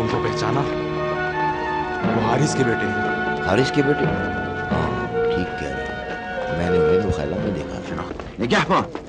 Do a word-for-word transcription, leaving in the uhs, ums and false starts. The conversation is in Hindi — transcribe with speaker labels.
Speaker 1: उनको पहचाना? वो हारिस के बेटे हैं।
Speaker 2: हारिस के बेटे? हाँ ठीक कह रहे हैं, मैंने उन्हें मुखैला में देखा।
Speaker 3: نجاح ما